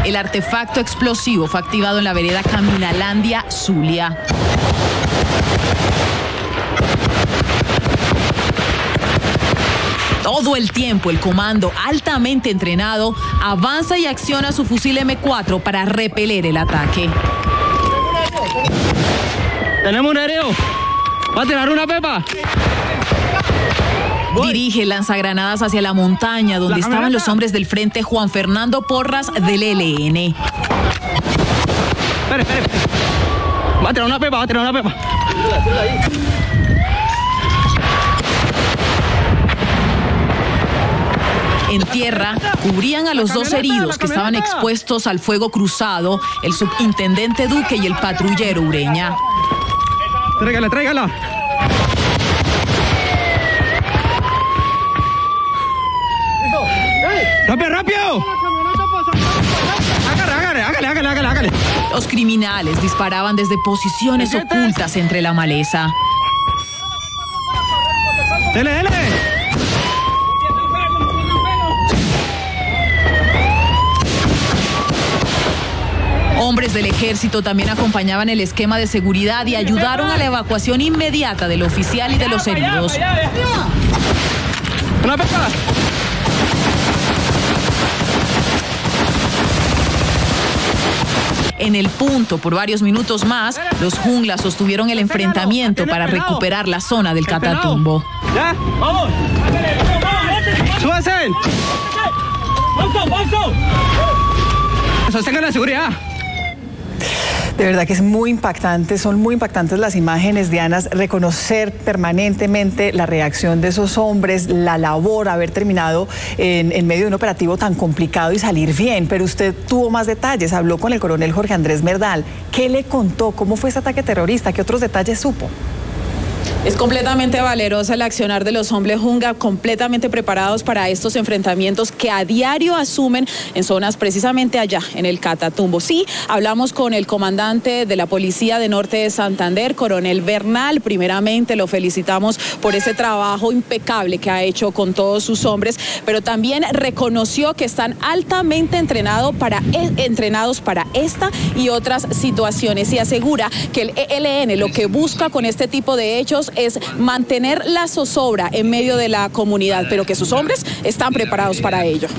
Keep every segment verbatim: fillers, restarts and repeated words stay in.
El artefacto explosivo fue activado en la vereda Caminalandia, Zulia. Todo el tiempo el comando altamente entrenado avanza y acciona su fusil eme cuatro para repeler el ataque. Tenemos un aéreo. ¿Va a tirar una pepa? Dirige lanzagranadas hacia la montaña donde estaban los hombres del frente Juan Fernando Porras del E L N. Espere, espere. Va a tirar una pepa, va a tirar una pepa. En tierra, cubrían a los dos heridos que estaban expuestos al fuego cruzado, el subintendente Duque y el patrullero Ureña. Tráigala, tráigala. ¡Rápido, rápido! Hágale, hágale, hágale, hágale, hágale, hágale. Los criminales disparaban desde posiciones ocultas entre la maleza. ¡Dele, dele! Hombres del ejército también acompañaban el esquema de seguridad y ayudaron a la evacuación inmediata del oficial y de los heridos. ¡Una pepa! En el punto, por varios minutos más, los junglas sostuvieron el enfrentamiento para recuperar la zona del Catatumbo. ¿Ya? ¡Vamos! ¡Súbanse! ¡Sostengan la seguridad! De verdad que es muy impactante, son muy impactantes las imágenes, Diana, reconocer permanentemente la reacción de esos hombres, la labor, haber terminado en, en medio de un operativo tan complicado y salir bien. Pero usted tuvo más detalles, habló con el coronel Jorge Andrés Merdal. ¿Qué le contó? ¿Cómo fue ese ataque terrorista? ¿Qué otros detalles supo? Es completamente valerosa el accionar de los hombres Junga, completamente preparados para estos enfrentamientos que a diario asumen en zonas precisamente allá, en el Catatumbo. Sí, hablamos con el comandante de la Policía de Norte de Santander, coronel Bernal. Primeramente lo felicitamos por ese trabajo impecable que ha hecho con todos sus hombres, pero también reconoció que están altamente entrenados para, eh, entrenados para esta y otras situaciones y asegura que el E L N lo que busca con este tipo de hechos es mantener la zozobra en medio de la comunidad, pero que sus hombres están preparados para ello.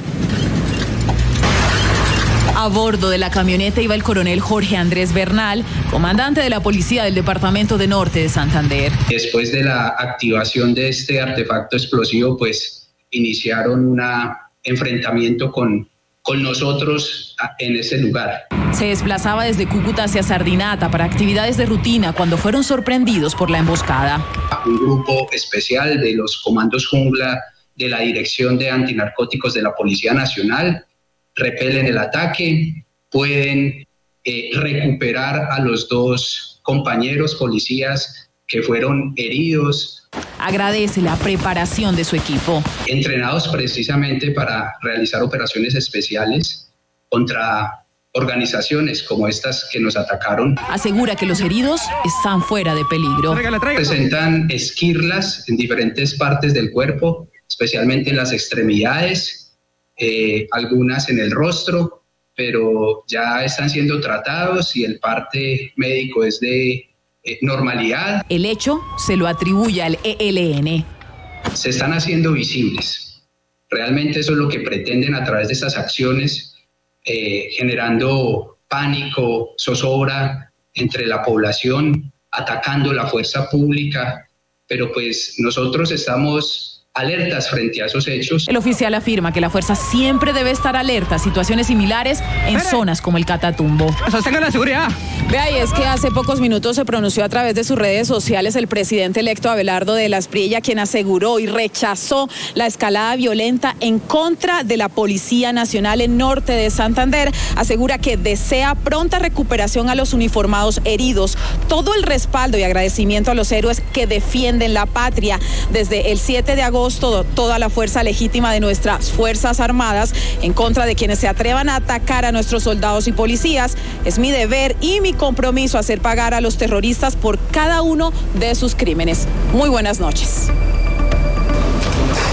A bordo de la camioneta iba el coronel Jorge Andrés Bernal, comandante de la Policía del Departamento de Norte de Santander. Después de la activación de este artefacto explosivo, pues iniciaron un enfrentamiento con, con nosotros en ese lugar. Se desplazaba desde Cúcuta hacia Sardinata para actividades de rutina cuando fueron sorprendidos por la emboscada. Un grupo especial de los comandos Jungla de la Dirección de Antinarcóticos de la Policía Nacional repelen el ataque, pueden eh, recuperar a los dos compañeros policías que fueron heridos. Agradece la preparación de su equipo. Entrenados precisamente para realizar operaciones especiales contra organizaciones como estas que nos atacaron. Asegura que los heridos están fuera de peligro. Presentan esquirlas en diferentes partes del cuerpo, especialmente en las extremidades, eh, algunas en el rostro, pero ya están siendo tratados y el parte médico es de eh, normalidad. El hecho se lo atribuye al E L N. Se están haciendo visibles. Realmente eso es lo que pretenden a través de estas acciones, Eh, generando pánico, zozobra entre la población, atacando la fuerza pública, pero pues nosotros estamos alertas frente a esos hechos. El oficial afirma que la fuerza siempre debe estar alerta a situaciones similares en Espere. zonas como el Catatumbo. Sostengan la seguridad. Vea, y es que hace pocos minutos se pronunció a través de sus redes sociales el presidente electo Abelardo de las Priella, quien aseguró y rechazó la escalada violenta en contra de la Policía Nacional en Norte de Santander. Asegura que desea pronta recuperación a los uniformados heridos, todo el respaldo y agradecimiento a los héroes que defienden la patria. Desde el siete de agosto, toda la fuerza legítima de nuestras Fuerzas Armadas en contra de quienes se atrevan a atacar a nuestros soldados y policías. Es mi deber y mi compromiso hacer pagar a los terroristas por cada uno de sus crímenes. Muy buenas noches.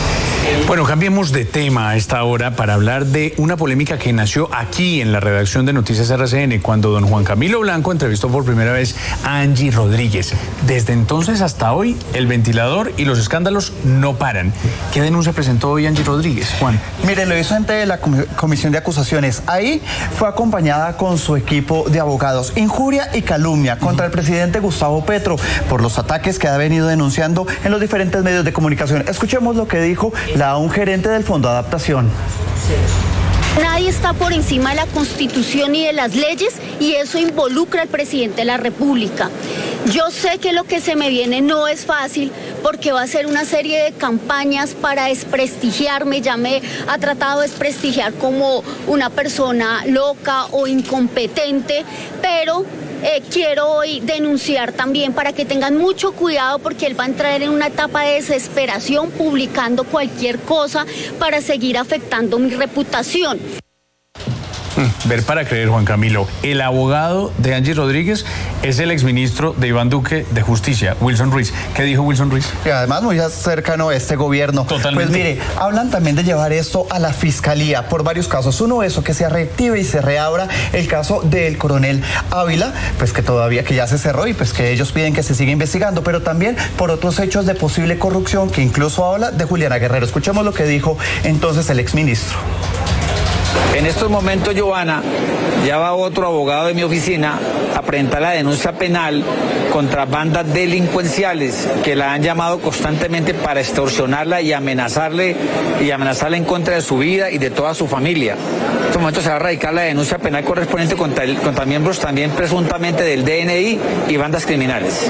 Bueno, cambiemos de tema a esta hora para hablar de una polémica que nació aquí en la redacción de Noticias R C N cuando don Juan Camilo Blanco entrevistó por primera vez a Angie Rodríguez. Desde entonces hasta hoy, el ventilador y los escándalos no paran. ¿Qué denuncia presentó hoy Angie Rodríguez, Juan? Mire, lo hizo ante la Comisión de Acusaciones. Ahí fue acompañada con su equipo de abogados. Injuria y calumnia contra el presidente Gustavo Petro por los ataques que ha venido denunciando en los diferentes medios de comunicación. Escuchemos lo que dijo la un gerente del Fondo de Adaptación. Nadie está por encima de la Constitución y de las leyes, y eso involucra al presidente de la República. Yo sé que lo que se me viene no es fácil, porque va a ser una serie de campañas para desprestigiarme. Ya me ha tratado de desprestigiar como una persona loca o incompetente, pero Eh, quiero hoy denunciar también para que tengan mucho cuidado, porque él va a entrar en una etapa de desesperación publicando cualquier cosa para seguir afectando mi reputación. Ver para creer, Juan Camilo. El abogado de Angie Rodríguez es el exministro de Iván Duque de Justicia, Wilson Ruiz. ¿Qué dijo Wilson Ruiz? Y además muy cercano a este gobierno. Totalmente. Pues mire, hablan también de llevar esto a la fiscalía por varios casos. Uno, eso, que se reactive y se reabra el caso del coronel Ávila, pues que todavía que ya se cerró y pues que ellos piden que se siga investigando, pero también por otros hechos de posible corrupción, que incluso habla de Juliana Guerrero. Escuchemos lo que dijo entonces el exministro. En estos momentos, Johanna, ya va otro abogado de mi oficina a presentar la denuncia penal contra bandas delincuenciales que la han llamado constantemente para extorsionarla y amenazarle y amenazarla en contra de su vida y de toda su familia. En estos momentos se va a radicar la denuncia penal correspondiente contra, el, contra miembros también presuntamente del D N I y bandas criminales.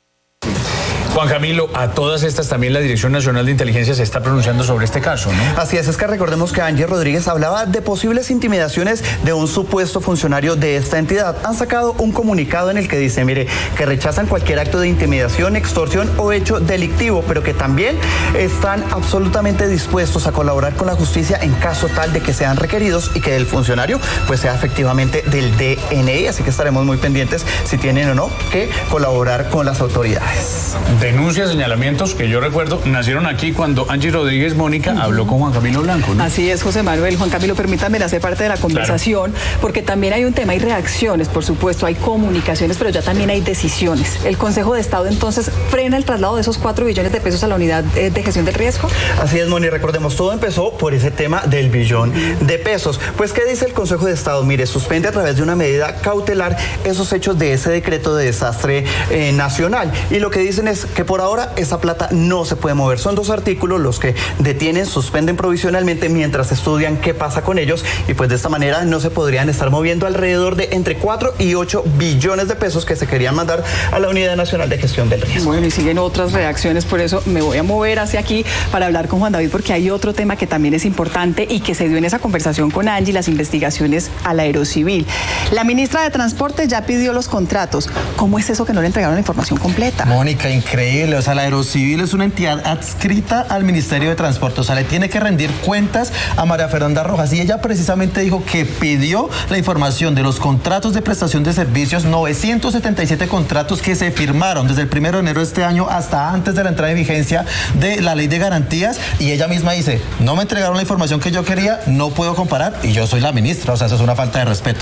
Juan Camilo, a todas estas también la Dirección Nacional de Inteligencia se está pronunciando sobre este caso, ¿no? Así es, es que recordemos que Angie Rodríguez hablaba de posibles intimidaciones de un supuesto funcionario de esta entidad. Han sacado un comunicado en el que dice, mire, que rechazan cualquier acto de intimidación, extorsión o hecho delictivo, pero que también están absolutamente dispuestos a colaborar con la justicia en caso tal de que sean requeridos y que el funcionario pues sea efectivamente del D N I, así que estaremos muy pendientes si tienen o no que colaborar con las autoridades. Denuncias, señalamientos que yo recuerdo nacieron aquí cuando Angie Rodríguez Mónica uh-huh. habló con Juan Camilo Blanco, ¿no? Así es, José Manuel. Juan Camilo, permítame hacer parte de la conversación, claro, porque también hay un tema, hay reacciones, por supuesto, hay comunicaciones, pero ya también hay decisiones. El Consejo de Estado entonces frena el traslado de esos cuatro billones de pesos a la unidad de gestión del riesgo. Así es, Moni, recordemos, todo empezó por ese tema del billón de pesos. Pues, ¿qué dice el Consejo de Estado? Mire, suspende a través de una medida cautelar esos hechos de ese decreto de desastre eh, nacional. Y lo que dicen es que por ahora esa plata no se puede mover. Son dos artículos los que detienen, suspenden provisionalmente mientras estudian qué pasa con ellos, y pues de esta manera no se podrían estar moviendo alrededor de entre cuatro y ocho billones de pesos que se querían mandar a la Unidad Nacional de Gestión del Riesgo. Bueno, y siguen otras reacciones, por eso me voy a mover hacia aquí para hablar con Juan David, porque hay otro tema que también es importante y que se dio en esa conversación con Angie, las investigaciones al Aerocivil. La ministra de Transporte ya pidió los contratos. ¿Cómo es eso que no le entregaron la información completa? Mónica, increíble. O sea, la Aerocivil es una entidad adscrita al Ministerio de Transporte. O sea, le tiene que rendir cuentas a María Fernanda Rojas. Y ella precisamente dijo que pidió la información de los contratos de prestación de servicios, novecientos setenta y siete contratos que se firmaron desde el primero de enero de este año hasta antes de la entrada en vigencia de la Ley de Garantías. Y ella misma dice, no me entregaron la información que yo quería, no puedo comparar, y yo soy la ministra. O sea, eso es una falta de respeto.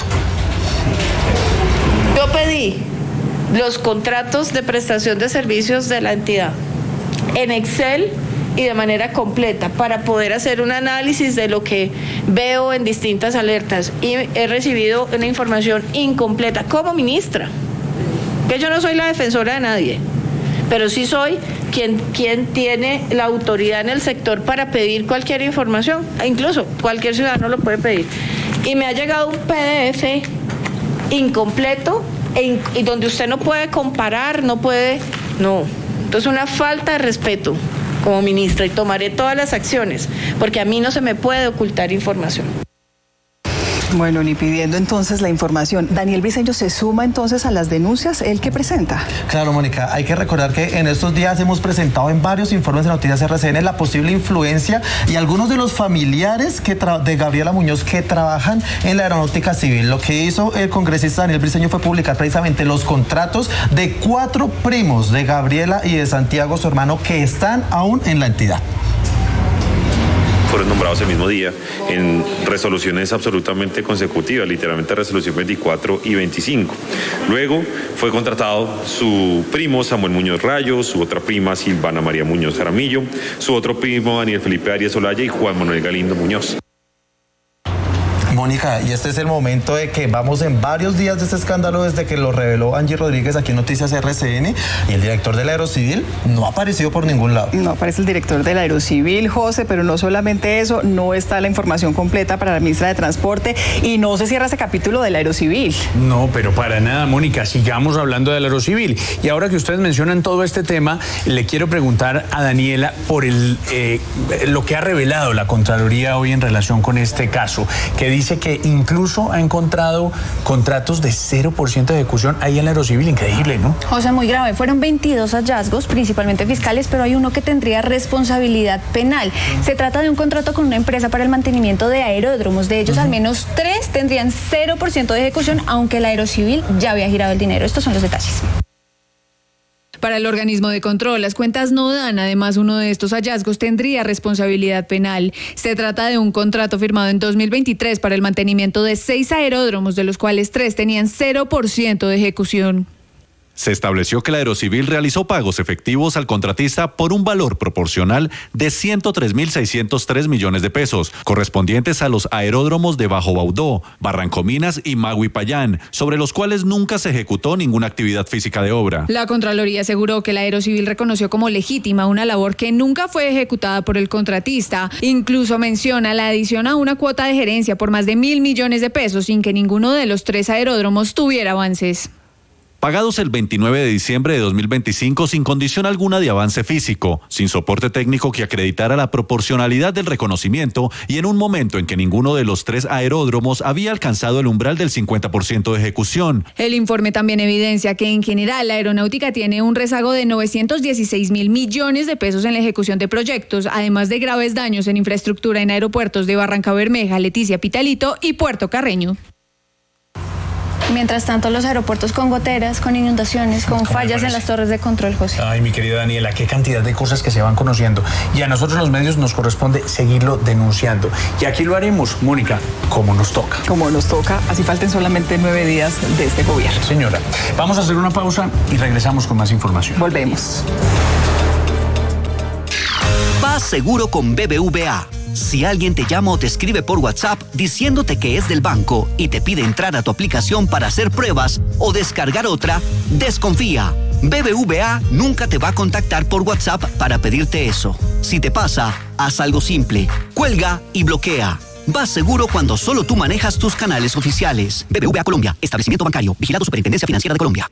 Yo pedí los contratos de prestación de servicios de la entidad en Excel y de manera completa para poder hacer un análisis de lo que veo en distintas alertas, y he recibido una información incompleta como ministra, que yo no soy la defensora de nadie, pero sí soy quien, quien tiene la autoridad en el sector para pedir cualquier información, incluso cualquier ciudadano lo puede pedir, y me ha llegado un P D F incompleto en, y donde usted no puede comparar, no puede, no. Entonces, una falta de respeto como ministra, y tomaré todas las acciones, porque a mí no se me puede ocultar información. Bueno, ni pidiendo entonces la información. Daniel Briceño se suma entonces a las denuncias, ¿él qué presenta? Claro, Mónica, hay que recordar que en estos días hemos presentado en varios informes de Noticias R C N la posible influencia y algunos de los familiares que de Gabriela Muñoz que trabajan en la aeronáutica civil. Lo que hizo el congresista Daniel Briceño fue publicar precisamente los contratos de cuatro primos de Gabriela y de Santiago, su hermano, que están aún en la entidad. fueron nombrados el mismo día en resoluciones absolutamente consecutivas, literalmente resolución veinticuatro y veinticinco. Luego fue contratado su primo Samuel Muñoz Rayo, su otra prima Silvana María Muñoz Jaramillo, su otro primo Daniel Felipe Arias Olaya y Juan Manuel Galindo Muñoz. Mónica, y este es el momento de que vamos en varios días de este escándalo desde que lo reveló Angie Rodríguez aquí en Noticias R C N, y el director del Aerocivil no ha aparecido por ningún lado. No aparece el director del Aerocivil, José, pero no solamente eso, no está la información completa para la ministra de Transporte y no se cierra ese capítulo del Aerocivil. No, pero para nada, Mónica, sigamos hablando del Aerocivil. Y ahora que ustedes mencionan todo este tema, le quiero preguntar a Daniela por el eh, lo que ha revelado la Contraloría hoy en relación con este caso, que dice que incluso ha encontrado contratos de cero por ciento de ejecución ahí en el Aerocivil. Increíble, ¿no? José, muy grave. Fueron veintidós hallazgos, principalmente fiscales, pero hay uno que tendría responsabilidad penal. Se trata de un contrato con una empresa para el mantenimiento de aeródromos. De ellos, uh-huh. al menos tres tendrían cero por ciento de ejecución, aunque el Aerocivil ya había girado el dinero. Estos son los detalles. Para el organismo de control, las cuentas no dan. Además, uno de estos hallazgos tendría responsabilidad penal. Se trata de un contrato firmado en dos mil veintitrés para el mantenimiento de seis aeródromos, de los cuales tres tenían cero por ciento de ejecución. Se estableció que la Aerocivil realizó pagos efectivos al contratista por un valor proporcional de ciento tres mil seiscientos tres millones de pesos, correspondientes a los aeródromos de Bajo Baudó, Barrancominas y Maguipayán, sobre los cuales nunca se ejecutó ninguna actividad física de obra. La Contraloría aseguró que la Aerocivil reconoció como legítima una labor que nunca fue ejecutada por el contratista. Incluso menciona la adición a una cuota de gerencia por más de mil millones de pesos sin que ninguno de los tres aeródromos tuviera avances. Pagados el veintinueve de diciembre de dos mil veinticinco sin condición alguna de avance físico, sin soporte técnico que acreditara la proporcionalidad del reconocimiento y en un momento en que ninguno de los tres aeródromos había alcanzado el umbral del cincuenta por ciento de ejecución. El informe también evidencia que en general la aeronáutica tiene un rezago de novecientos dieciséis mil millones de pesos en la ejecución de proyectos, además de graves daños en infraestructura en aeropuertos de Barranca Bermeja, Leticia, Pitalito y Puerto Carreño. Mientras tanto, los aeropuertos con goteras, con inundaciones, con fallas en las torres de control, José. Ay, mi querida Daniela, qué cantidad de cosas que se van conociendo. Y a nosotros los medios nos corresponde seguirlo denunciando. Y aquí lo haremos, Mónica, como nos toca. Como nos toca, así falten solamente nueve días de este gobierno. Señora, vamos a hacer una pausa y regresamos con más información. Volvemos. Vas seguro con B B V A. Si alguien te llama o te escribe por WhatsApp diciéndote que es del banco y te pide entrar a tu aplicación para hacer pruebas o descargar otra, desconfía. B B V A nunca te va a contactar por WhatsApp para pedirte eso. Si te pasa, haz algo simple. Cuelga y bloquea. Vas seguro cuando solo tú manejas tus canales oficiales. B B V A Colombia, establecimiento bancario, vigilado Superintendencia Financiera de Colombia.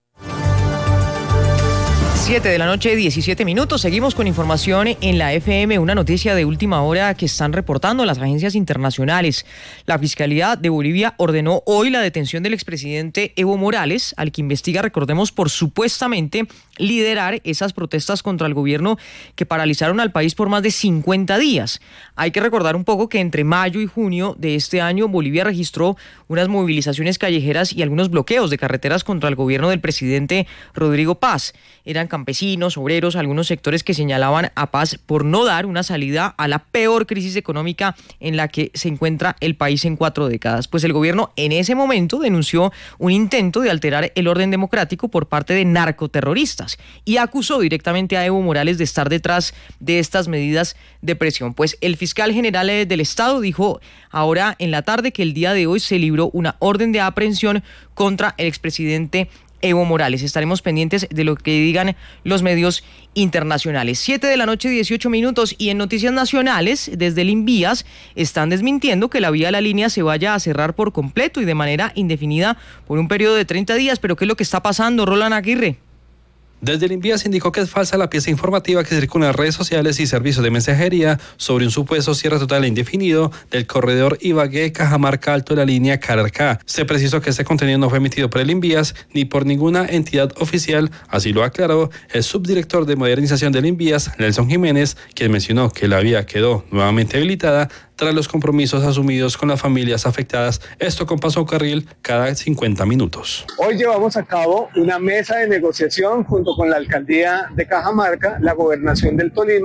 siete de la noche, diecisiete minutos. Seguimos con información en la F M, una noticia de última hora que están reportando las agencias internacionales. La Fiscalía de Bolivia ordenó hoy la detención del expresidente Evo Morales, al que investiga, recordemos, por supuestamente liderar esas protestas contra el gobierno que paralizaron al país por más de cincuenta días. Hay que recordar un poco que entre mayo y junio de este año Bolivia registró unas movilizaciones callejeras y algunos bloqueos de carreteras contra el gobierno del presidente Rodrigo Paz. Eran campesinos, obreros, algunos sectores que señalaban a Paz por no dar una salida a la peor crisis económica en la que se encuentra el país en cuatro décadas. Pues el gobierno en ese momento denunció un intento de alterar el orden democrático por parte de narcoterroristas y acusó directamente a Evo Morales de estar detrás de estas medidas de presión. Pues el fiscal general del Estado dijo ahora en la tarde que el día de hoy se libró una orden de aprehensión contra el expresidente Evo Morales. Estaremos pendientes de lo que digan los medios internacionales. siete de la noche, dieciocho minutos, y en noticias nacionales, desde el Invías están desmintiendo que la vía de la línea se vaya a cerrar por completo y de manera indefinida por un periodo de treinta días. ¿Pero qué es lo que está pasando, Roland Aguirre? Desde el Invías indicó que es falsa la pieza informativa que circula en redes sociales y servicios de mensajería sobre un supuesto cierre total e indefinido del corredor Ibagué-Cajamarca-Alto de la línea Cararcá. Se precisó que este contenido no fue emitido por el Invías ni por ninguna entidad oficial, así lo aclaró el subdirector de modernización del Invías, Nelson Jiménez, quien mencionó que la vía quedó nuevamente habilitada tras los compromisos asumidos con las familias afectadas, esto con paso a carril cada cincuenta minutos. Hoy llevamos a cabo una mesa de negociación junto con la alcaldía de Cajamarca, la gobernación del Tolima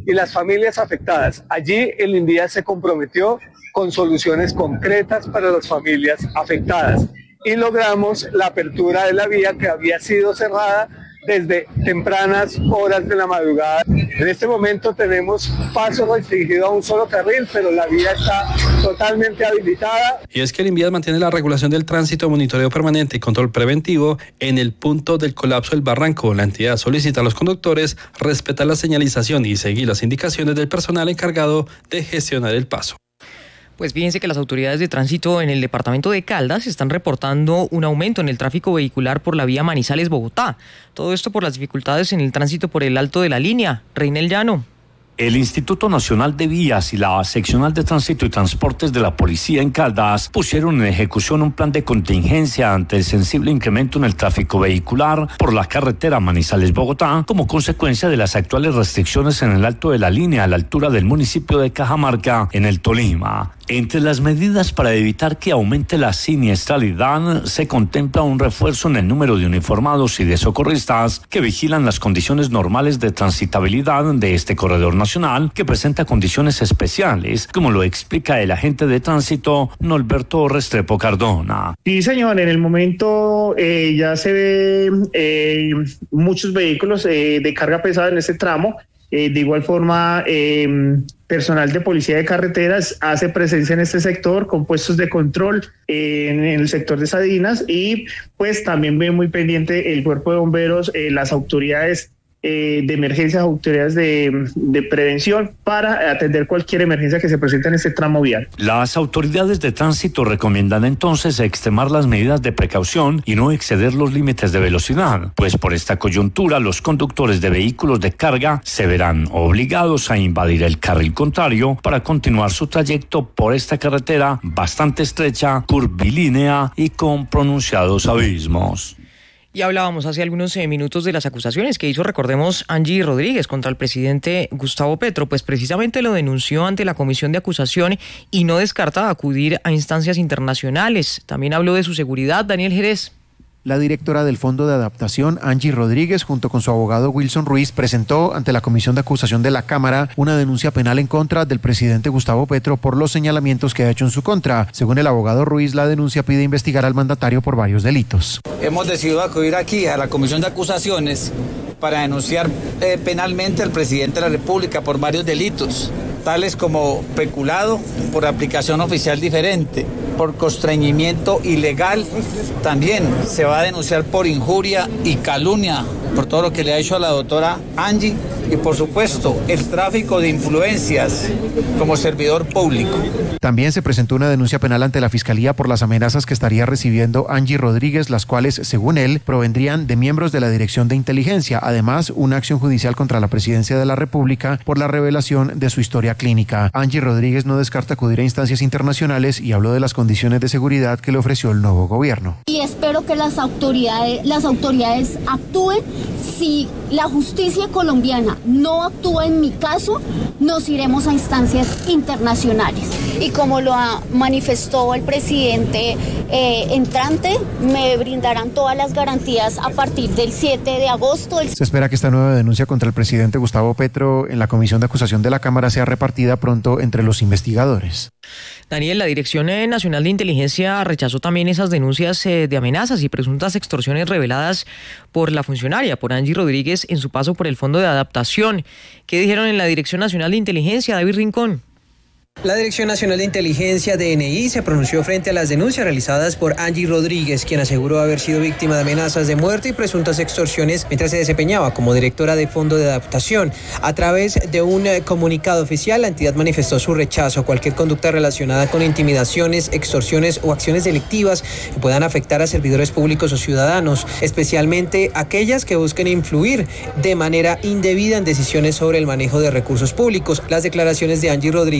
y las familias afectadas. Allí el INVIAS se comprometió con soluciones concretas para las familias afectadas y logramos la apertura de la vía que había sido cerrada desde tempranas horas de la madrugada. En este momento tenemos paso restringido a un solo carril, pero la vía está totalmente habilitada. Y es que el INVIAS mantiene la regulación del tránsito, monitoreo permanente y control preventivo en el punto del colapso del barranco. La entidad solicita a los conductores respetar la señalización y seguir las indicaciones del personal encargado de gestionar el paso. Pues fíjense que las autoridades de tránsito en el departamento de Caldas están reportando un aumento en el tráfico vehicular por la vía Manizales-Bogotá. Todo esto por las dificultades en el tránsito por el Alto de la Línea. Reinel Llano. El Instituto Nacional de Vías y la Seccional de Tránsito y Transportes de la Policía en Caldas pusieron en ejecución un plan de contingencia ante el sensible incremento en el tráfico vehicular por la carretera Manizales-Bogotá como consecuencia de las actuales restricciones en el Alto de la Línea a la altura del municipio de Cajamarca, en el Tolima. Entre las medidas para evitar que aumente la siniestralidad se contempla un refuerzo en el número de uniformados y de socorristas que vigilan las condiciones normales de transitabilidad de este corredor nacional que presenta condiciones especiales, como lo explica el agente de tránsito Norberto Restrepo Cardona. Sí, señor, en el momento eh, ya se ve eh, muchos vehículos eh, de carga pesada en este tramo. Eh, de igual forma, eh, personal de policía de carreteras hace presencia en este sector con puestos de control eh, en el sector de Sadinas y pues también ve muy pendiente el cuerpo de bomberos, eh, las autoridades eh, de emergencias, autoridades de, de prevención para atender cualquier emergencia que se presente en este tramo vial. Las autoridades de tránsito recomiendan entonces extremar las medidas de precaución y no exceder los límites de velocidad, pues por esta coyuntura los conductores de vehículos de carga se verán obligados a invadir el carril contrario para continuar su trayecto por esta carretera bastante estrecha, curvilínea y con pronunciados abismos. Y hablábamos hace algunos eh, minutos de las acusaciones que hizo, recordemos, Angie Rodríguez contra el presidente Gustavo Petro, pues precisamente lo denunció ante la Comisión de Acusación y no descarta acudir a instancias internacionales. También habló de su seguridad. Daniel Jerez. La directora del Fondo de Adaptación, Angie Rodríguez, junto con su abogado Wilson Ruiz, presentó ante la Comisión de Acusación de la Cámara una denuncia penal en contra del presidente Gustavo Petro por los señalamientos que ha hecho en su contra. Según el abogado Ruiz, la denuncia pide investigar al mandatario por varios delitos. Hemos decidido acudir aquí a la Comisión de Acusaciones para denunciar eh, penalmente al presidente de la República por varios delitos, tales como peculado por aplicación oficial diferente, por constreñimiento ilegal, también se va a denunciar por injuria y calumnia por todo lo que le ha hecho a la doctora Angie y por supuesto el tráfico de influencias como servidor público. También se presentó una denuncia penal ante la Fiscalía por las amenazas que estaría recibiendo Angie Rodríguez, las cuales, según él, provendrían de miembros de la Dirección de Inteligencia. Además, una acción judicial contra la Presidencia de la República por la revelación de su historia clínica. Angie Rodríguez no descarta acudir a instancias internacionales y habló de las condiciones de seguridad que le ofreció el nuevo gobierno. Y espero que las autoridades, las autoridades actúen. Si la justicia colombiana no actúa en mi caso, nos iremos a instancias internacionales. Y como lo manifestó el presidente eh, entrante, me brindarán todas las garantías a partir del siete de agosto. Se espera que esta nueva denuncia contra el presidente Gustavo Petro en la Comisión de Acusación de la Cámara sea repartida pronto entre los investigadores. Daniel, la Dirección Nacional de Inteligencia rechazó también esas denuncias de amenazas y presuntas extorsiones reveladas por la funcionaria, por Angie Rodríguez, en su paso por el Fondo de Adaptación. ¿Qué dijeron en la Dirección Nacional de Inteligencia, David Rincón? La Dirección Nacional de Inteligencia, D N I, se pronunció frente a las denuncias realizadas por Angie Rodríguez, quien aseguró haber sido víctima de amenazas de muerte y presuntas extorsiones mientras se desempeñaba como directora de Fondo de Adaptación. A través de un comunicado oficial, la entidad manifestó su rechazo a cualquier conducta relacionada con intimidaciones, extorsiones o acciones delictivas que puedan afectar a servidores públicos o ciudadanos, especialmente aquellas que busquen influir de manera indebida en decisiones sobre el manejo de recursos públicos. Las declaraciones de Angie Rodríguez señalan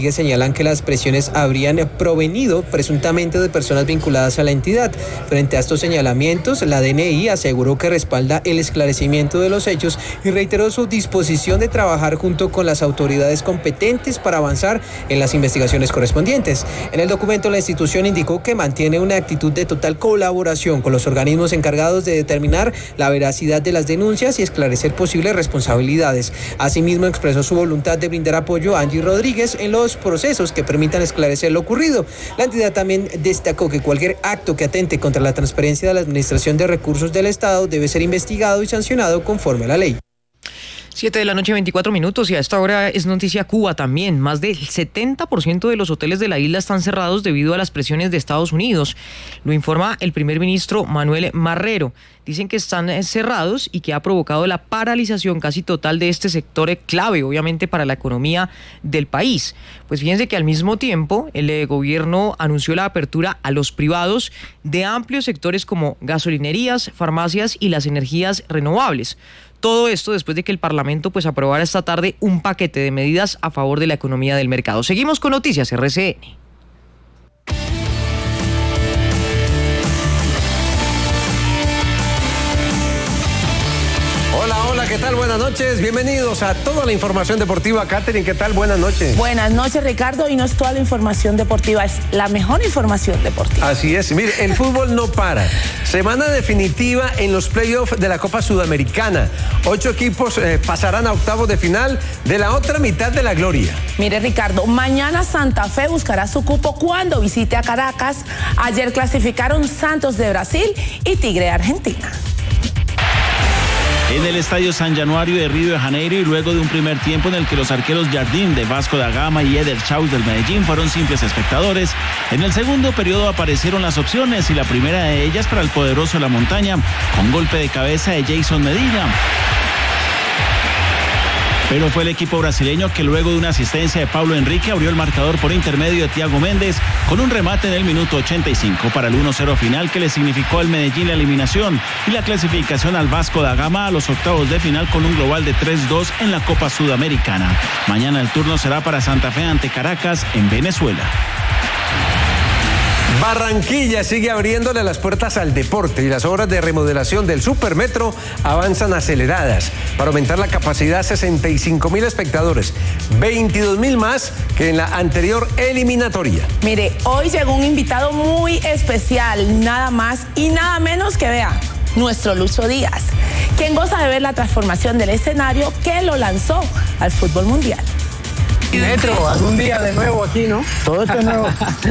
señalan que las presiones habrían provenido presuntamente de personas vinculadas a la entidad. Frente a estos señalamientos, la D N I aseguró que respalda el esclarecimiento de los hechos y reiteró su disposición de trabajar junto con las autoridades competentes para avanzar en las investigaciones correspondientes. En el documento, la institución indicó que mantiene una actitud de total colaboración con los organismos encargados de determinar la veracidad de las denuncias y esclarecer posibles responsabilidades. Asimismo, expresó su voluntad de brindar apoyo a Angie Rodríguez en los procesos que permitan esclarecer lo ocurrido. La entidad también destacó que cualquier acto que atente contra la transparencia de la administración de recursos del Estado debe ser investigado y sancionado conforme a la ley. Siete de la noche, veinticuatro minutos, y a esta hora es noticia Cuba también. Más del setenta por ciento de los hoteles de la isla están cerrados debido a las presiones de Estados Unidos. Lo informa el primer ministro Manuel Marrero. Dicen que están cerrados y que ha provocado la paralización casi total de este sector clave, obviamente, para la economía del país. Pues fíjense que al mismo tiempo el gobierno anunció la apertura a los privados de amplios sectores como gasolinerías, farmacias y las energías renovables. Todo esto después de que el Parlamento pues aprobara esta tarde un paquete de medidas a favor de la economía del mercado. Seguimos con Noticias R C N. Hola, hola, ¿qué tal? Buenas noches, bienvenidos a toda la información deportiva. Katherine, ¿qué tal? Buenas noches. Buenas noches, Ricardo, y no es toda la información deportiva, es la mejor información deportiva. Así es, mire, el fútbol no para. Semana definitiva en los playoffs de la Copa Sudamericana. Ocho equipos eh, pasarán a octavos de final de la otra mitad de la gloria. Mire, Ricardo, mañana Santa Fe buscará su cupo cuando visite a Caracas. Ayer clasificaron Santos de Brasil y Tigre de Argentina. En el Estadio San Januario de Río de Janeiro, y luego de un primer tiempo en el que los arqueros Jardín de Vasco da Gama y Eder Chaus del Medellín fueron simples espectadores, en el segundo periodo aparecieron las opciones, y la primera de ellas para el poderoso de la montaña, con golpe de cabeza de Jason Medina. Pero fue el equipo brasileño que luego de una asistencia de Pablo Enrique abrió el marcador por intermedio de Thiago Méndez con un remate en el minuto ochenta y cinco para el uno cero final que le significó al Medellín la eliminación y la clasificación al Vasco da Gama a los octavos de final con un global de tres dos en la Copa Sudamericana. Mañana el turno será para Santa Fe ante Caracas en Venezuela. Barranquilla sigue abriéndole las puertas al deporte y las obras de remodelación del Supermetro avanzan aceleradas para aumentar la capacidad a sesenta y cinco mil espectadores, veintidós mil más que en la anterior eliminatoria. Mire, hoy llegó un invitado muy especial, nada más y nada menos que, vea, nuestro Lucho Díaz, quien goza de ver la transformación del escenario que lo lanzó al fútbol mundial. Metro, algún día de nuevo aquí, ¿no? Todo esto es nuevo.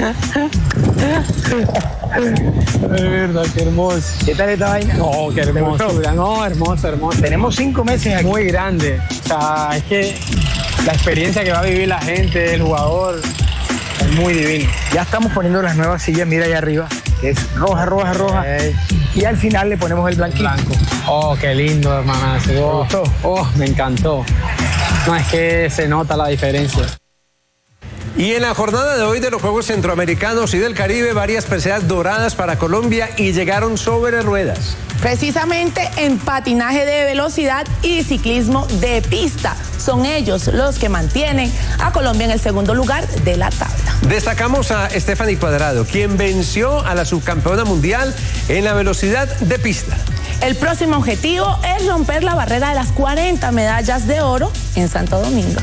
Es verdad, qué hermoso. ¿Qué tal esta vaina? No, qué hermosura. No, hermoso, hermoso. Tenemos cinco meses aquí. Muy grande. O sea, es que la experiencia que va a vivir la gente, el jugador, es muy divino. Ya estamos poniendo las nuevas sillas, mira allá arriba, que es roja, roja, roja. Okay. Y al final le ponemos el blanquito. Blanco. Oh, qué lindo, hermana. ¿Te gustó? Oh, me encantó. No, es que se nota la diferencia. Y en la jornada de hoy de los Juegos Centroamericanos y del Caribe, varias preseas doradas para Colombia y llegaron sobre ruedas. Precisamente en patinaje de velocidad y ciclismo de pista. Son ellos los que mantienen a Colombia en el segundo lugar de la tabla. Destacamos a Stephanie Cuadrado, quien venció a la subcampeona mundial en la velocidad de pista. El próximo objetivo es romper la barrera de las cuarenta medallas de oro en Santo Domingo.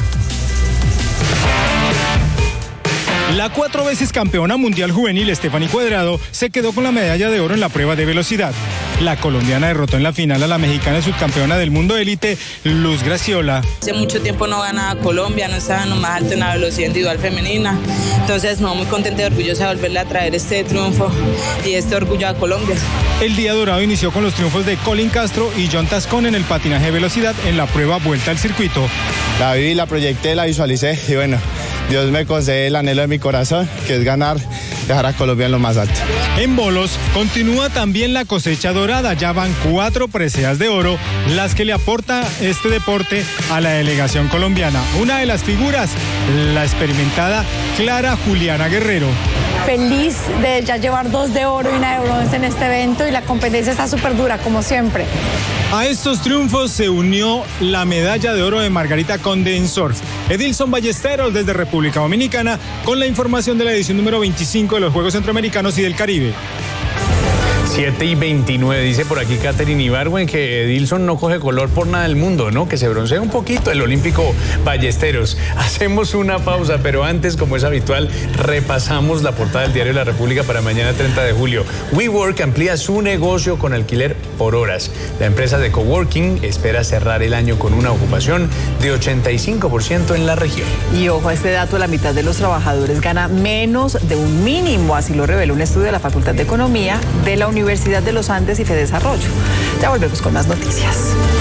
La cuatro veces campeona mundial juvenil Stephanie Cuadrado se quedó con la medalla de oro en la prueba de velocidad. La colombiana derrotó en la final a la mexicana subcampeona del mundo élite, Luz Graciola. Hace mucho tiempo no ganaba Colombia, no estaba en lo más alto en la velocidad individual femenina. Entonces, no, muy contenta y orgullosa de volverle a traer este triunfo y este orgullo a Colombia. El día dorado inició con los triunfos de Colin Castro y John Tascón en el patinaje de velocidad en la prueba vuelta al circuito. La viví, la proyecté, la visualicé y bueno, Dios me concede el anhelo de mi corazón, que es ganar dejar a Colombia en lo más alto. En bolos continúa también la cosecha dorada. Ya van cuatro preseas de oro las que le aporta este deporte a la delegación colombiana. Una de las figuras, la experimentada Clara Juliana Guerrero. Feliz de ya llevar dos de oro y una de bronce en este evento, y la competencia está súper dura, como siempre. A estos triunfos se unió la medalla de oro de Margarita Conde en surf. Edilson Ballesteros desde República Dominicana con la información de la edición número veinticinco de los Juegos Centroamericanos y del Caribe. siete y veintinueve, dice por aquí Catherine Ibargüen que Edilson no coge color por nada del mundo, ¿no? Que se broncea un poquito el olímpico Ballesteros. Hacemos una pausa, pero antes, como es habitual, repasamos la portada del diario La República para mañana treinta de julio. WeWork amplía su negocio con alquiler por horas. La empresa de coworking espera cerrar el año con una ocupación de ochenta y cinco por ciento en la región. Y ojo a este dato, la mitad de los trabajadores gana menos de un mínimo, así lo reveló un estudio de la Facultad de Economía de la Universidad de los Andes y Fedesarrollo. Ya volvemos con más noticias.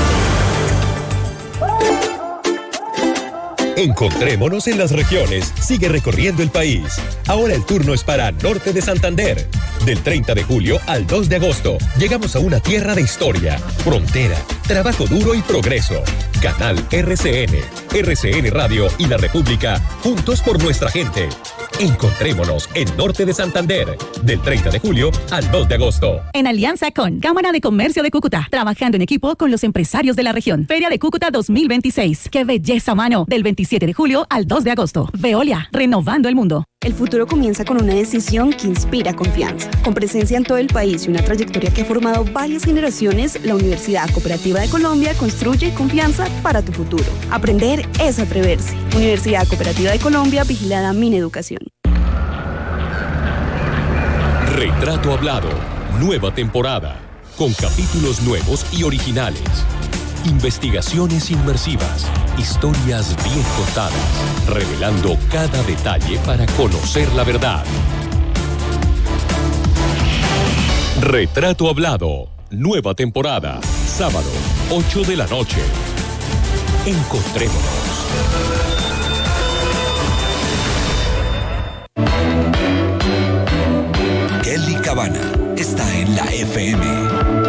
Encontrémonos en las regiones. Sigue recorriendo el país. Ahora el turno es para Norte de Santander. Del treinta de julio al dos de agosto, llegamos a una tierra de historia, frontera, trabajo duro y progreso. Canal R C N, R C N Radio y La República, juntos por nuestra gente. Encontrémonos en Norte de Santander, del treinta de julio al dos de agosto. En alianza con Cámara de Comercio de Cúcuta, trabajando en equipo con los empresarios de la región. Feria de Cúcuta dos mil veintiséis. ¡Qué belleza, mano! Del veintisiete de julio al dos de agosto. Veolia, renovando el mundo. El futuro comienza con una decisión que inspira confianza. Con presencia en todo el país y una trayectoria que ha formado varias generaciones, la Universidad Cooperativa de Colombia construye confianza para tu futuro. Aprender es atreverse. Universidad Cooperativa de Colombia, vigilada Mineducación. Retrato Hablado, nueva temporada, con capítulos nuevos y originales. Investigaciones inmersivas, historias bien contadas, revelando cada detalle para conocer la verdad. Retrato Hablado, nueva temporada, sábado, ocho de la noche. Encontrémonos. Kelly Cabana está en la F M.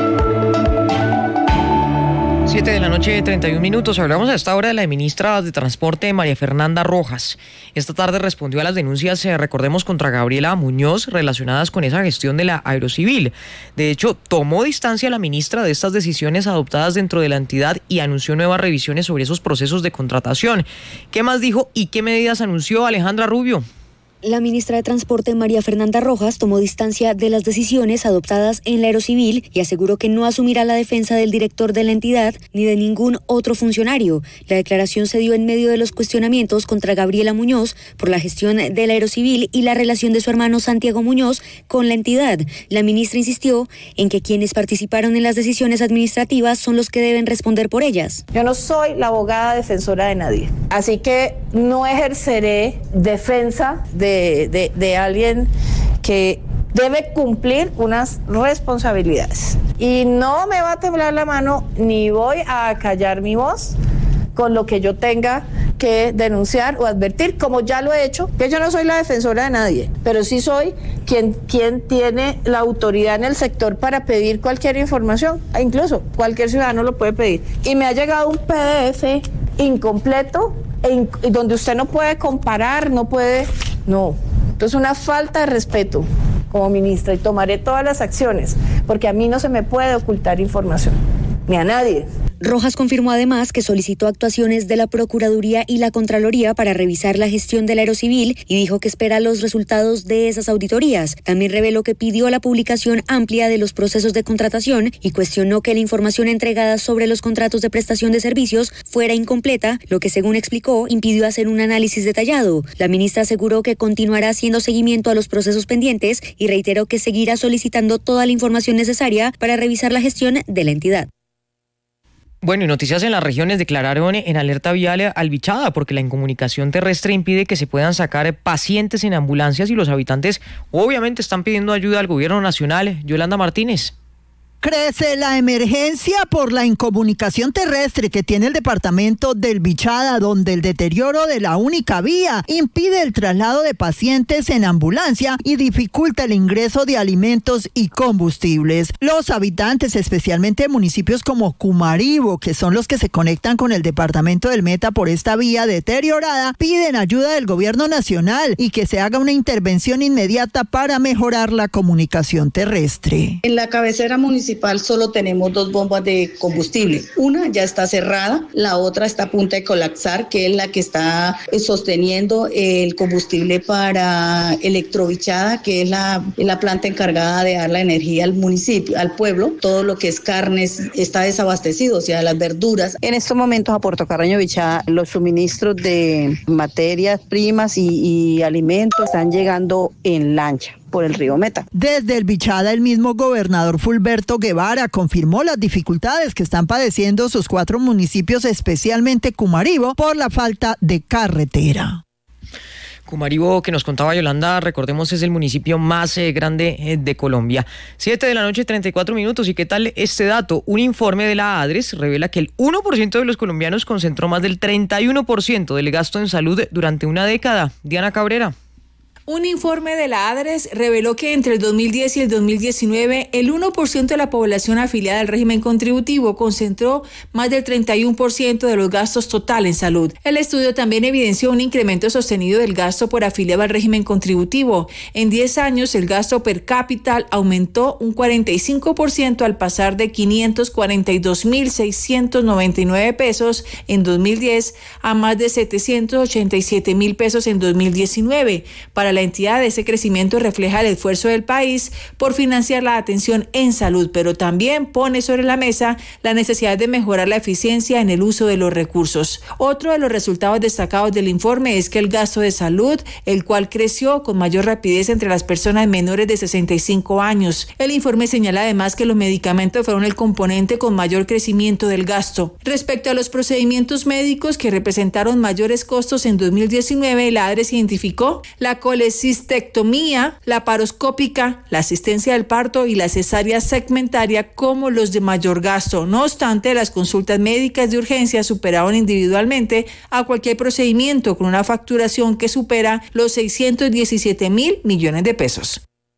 siete de la noche, treinta y un minutos. Hablamos a esta hora de la ministra de Transporte, María Fernanda Rojas. Esta tarde respondió a las denuncias, eh, recordemos, contra Gabriela Muñoz relacionadas con esa gestión de la Aerocivil. De hecho, tomó distancia la ministra de estas decisiones adoptadas dentro de la entidad y anunció nuevas revisiones sobre esos procesos de contratación. ¿Qué más dijo y qué medidas anunció Alejandra Rubio? La ministra de Transporte, María Fernanda Rojas, tomó distancia de las decisiones adoptadas en la Aerocivil y aseguró que no asumirá la defensa del director de la entidad ni de ningún otro funcionario. La declaración se dio en medio de los cuestionamientos contra Gabriela Muñoz por la gestión de la Aerocivil y la relación de su hermano Santiago Muñoz con la entidad. La ministra insistió en que quienes participaron en las decisiones administrativas son los que deben responder por ellas. Yo no soy la abogada defensora de nadie, así que no ejerceré defensa de De, de, de alguien que debe cumplir unas responsabilidades. Y no me va a temblar la mano ni voy a callar mi voz con lo que yo tenga que denunciar o advertir, como ya lo he hecho, que yo no soy la defensora de nadie, pero sí soy quien, quien tiene la autoridad en el sector para pedir cualquier información, e incluso cualquier ciudadano lo puede pedir. Y me ha llegado un P D F incompleto, en, donde usted no puede comparar, no puede... No, entonces una falta de respeto como ministra, y tomaré todas las acciones, porque a mí no se me puede ocultar información, ni a nadie. Rojas confirmó además que solicitó actuaciones de la Procuraduría y la Contraloría para revisar la gestión de la Aerocivil y dijo que espera los resultados de esas auditorías. También reveló que pidió la publicación amplia de los procesos de contratación y cuestionó que la información entregada sobre los contratos de prestación de servicios fuera incompleta, lo que, según explicó, impidió hacer un análisis detallado. La ministra aseguró que continuará haciendo seguimiento a los procesos pendientes y reiteró que seguirá solicitando toda la información necesaria para revisar la gestión de la entidad. Bueno, y noticias en las regiones declararon en alerta vial Albichada porque la incomunicación terrestre impide que se puedan sacar pacientes en ambulancias y los habitantes obviamente están pidiendo ayuda al gobierno nacional. Yolanda Martínez. Crece la emergencia por la incomunicación terrestre que tiene el departamento del Bichada, donde el deterioro de la única vía impide el traslado de pacientes en ambulancia y dificulta el ingreso de alimentos y combustibles. Los habitantes, especialmente de municipios como Cumaribo, que son los que se conectan con el departamento del Meta por esta vía deteriorada, piden ayuda del gobierno nacional y que se haga una intervención inmediata para mejorar la comunicación terrestre. En la cabecera municipal solo tenemos dos bombas de combustible. Una ya está cerrada, la otra está a punto de colapsar, que es la que está sosteniendo el combustible para Electrobichada, que es la, la planta encargada de dar la energía al municipio, al pueblo. Todo lo que es carnes está desabastecido, o sea, las verduras. En estos momentos a Puerto Carreño Bichada, los suministros de materias primas y, y alimentos están llegando en lancha por el río Meta. Desde el Bichada, el mismo gobernador Fulberto Guevara confirmó las dificultades que están padeciendo sus cuatro municipios, especialmente Cumaribo, por la falta de carretera. Cumaribo, que nos contaba Yolanda, recordemos, es el municipio más eh, grande eh, de Colombia. Siete de la noche, treinta y cuatro minutos. ¿Y qué tal este dato? Un informe de la ADRES revela que el uno por ciento de los colombianos concentró más del treinta y uno por ciento del gasto en salud durante una década. Diana Cabrera. Un informe de la ADRES reveló que entre el dos mil diez y el dos mil diecinueve, el uno por ciento de la población afiliada al régimen contributivo concentró más del treinta y uno por ciento de los gastos total en salud. El estudio también evidenció un incremento sostenido del gasto por afiliado al régimen contributivo. En diez años, el gasto per cápita aumentó un cuarenta y cinco por ciento al pasar de quinientos cuarenta y dos mil seiscientos noventa y nueve pesos en dos mil diez a más de setecientos ochenta y siete mil pesos en dos mil diecinueve. Para la entidad, ese crecimiento refleja el esfuerzo del país por financiar la atención en salud, pero también pone sobre la mesa la necesidad de mejorar la eficiencia en el uso de los recursos. Otro de los resultados destacados del informe es que el gasto de salud, el cual creció con mayor rapidez entre las personas menores de sesenta y cinco años. El informe señala además que los medicamentos fueron el componente con mayor crecimiento del gasto. Respecto a los procedimientos médicos que representaron mayores costos en dos mil diecinueve, la ADRES identificó la colecistectomía, la paroscópica, la asistencia del parto y la cesárea segmentaria como los de mayor gasto. No obstante, las consultas médicas de urgencia superaron individualmente a cualquier procedimiento con una facturación que supera los seiscientos diecisiete mil millones de pesos.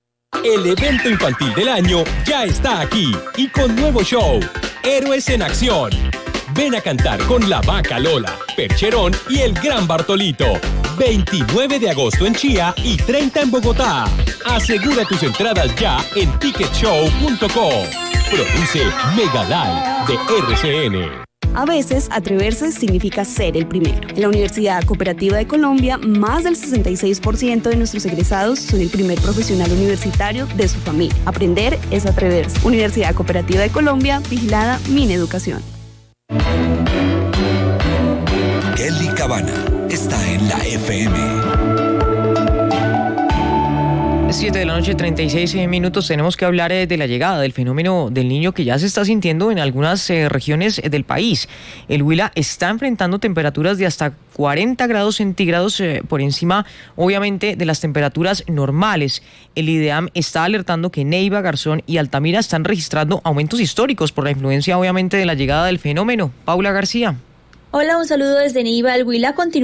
El evento infantil del año ya está aquí y con nuevo show, Héroes en Acción. Ven a cantar con la Vaca Lola, Percherón y el Gran Bartolito. veintinueve de agosto en Chía y treinta en Bogotá. Asegura tus entradas ya en ticket show punto com. Produce Megalive de R C N. A veces, atreverse significa ser el primero. En la Universidad Cooperativa de Colombia, más del sesenta y seis por ciento de nuestros egresados son el primer profesional universitario de su familia. Aprender es atreverse. Universidad Cooperativa de Colombia, vigilada Mineducación. Kelly Cabana está en la F M. siete de la noche, treinta y seis minutos. Tenemos que hablar eh, de la llegada del fenómeno del Niño, que ya se está sintiendo en algunas eh, regiones eh, del país. El Huila está enfrentando temperaturas de hasta cuarenta grados centígrados eh, por encima, obviamente, de las temperaturas normales. El IDEAM está alertando que Neiva, Garzón y Altamira están registrando aumentos históricos por la influencia, obviamente, de la llegada del fenómeno. Paula García. Hola, un saludo desde Neiva. El Huila continúa